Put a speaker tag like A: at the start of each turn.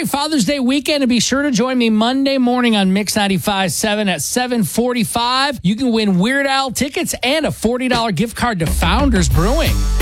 A: great Father's Day weekend, and be sure to join me Monday morning on Mix 95.7 at 7:45. You can win Weird Al tickets and a $40 gift card to Founders Brewing.